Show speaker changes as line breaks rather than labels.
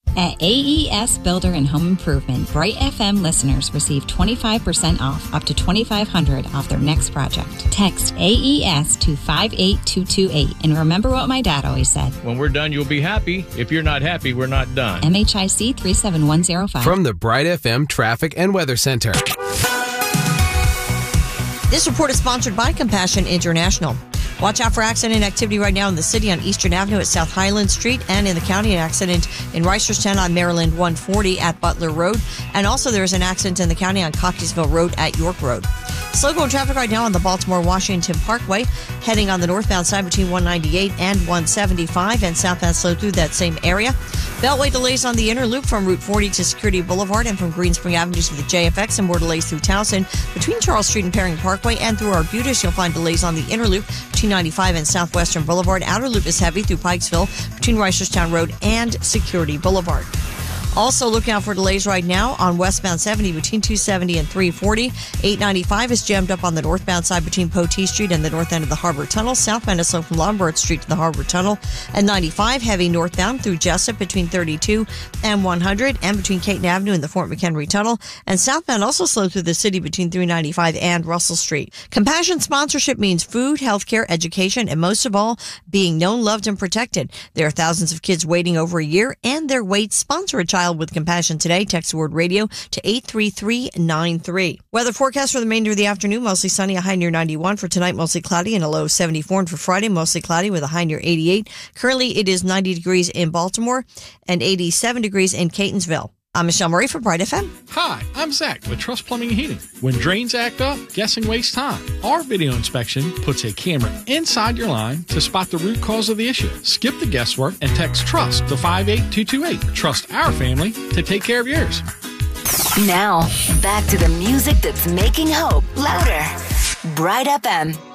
At AES Builder and Home Improvement, Bright FM listeners receive 25% off up to $2,500 off their next project. Text AES to 58228 and remember what my dad always said.
When we're done, you'll be happy. If you're not happy, we're not done.
MHIC 37105.
From the Bright FM Traffic and Weather Center.
This report is sponsored by Compassion International. Watch out for accident activity right now in the city on Eastern Avenue at South Highland Street, and in the county, an accident in Reisterstown on Maryland 140 at Butler Road. And also there is an accident in the county on Cockeysville Road at York Road. Slow going traffic right now on the Baltimore-Washington Parkway, heading on the northbound side between 198 and 175, and southbound slow through that same area. Beltway delays on the inner loop from Route 40 to Security Boulevard and from Greenspring Avenue to the JFX, and more delays through Towson. Between Charles Street and Perring Parkway and through Arbutus, you'll find delays on the inner loop between 95 and Southwestern Boulevard. Outer loop is heavy through Pikesville between Reisterstown Road and Security Boulevard. Also looking out for delays right now on westbound 70 between 270 and 340. 895 is jammed up on the northbound side between Potee Street and the north end of the Harbor Tunnel. Southbound is slow from Lombard Street to the Harbor Tunnel. And 95 heavy northbound through Jessup between 32 and 100 and between Caton Avenue and the Fort McHenry Tunnel. And southbound also slow through the city between 395 and Russell Street. Compassion sponsorship means food, healthcare, education, and most of all, being known, loved, and protected. There are thousands of kids waiting over a year, and their wait. Sponsor a child with Compassion today. Text the word radio to 83393. Weather forecast for the remainder of the afternoon, mostly sunny, a high near 91. For tonight, mostly cloudy and a low of 74. And for Friday, mostly cloudy with a high near 88. Currently, it is 90 degrees in Baltimore and 87 degrees in Catonsville. I'm Michelle Murray for Bright FM.
Hi, I'm Zach with Trust Plumbing and Heating. When drains act up, guessing wastes time. Our video inspection puts a camera inside your line to spot the root cause of the issue. Skip the guesswork and text TRUST to 58228. Trust our family to take care of yours.
Now, back to the music that's making hope louder. Bright FM.